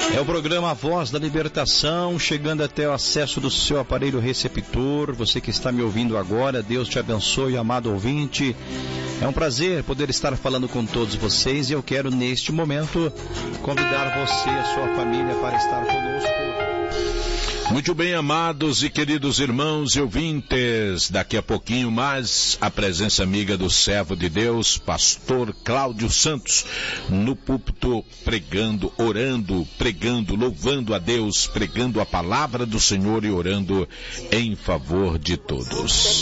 É o programa Voz da Libertação, chegando até o acesso do seu aparelho receptor. Você que está me ouvindo agora, Deus te abençoe, amado ouvinte. É um prazer poder estar falando com todos vocês e eu quero, neste momento, convidar você e a sua família para estar conosco. Muito bem, amados e queridos irmãos e ouvintes, daqui a pouquinho mais a presença amiga do servo de Deus, pastor Cláudio Santos, no púlpito pregando, orando, pregando, louvando a Deus, pregando a palavra do Senhor e orando em favor de todos.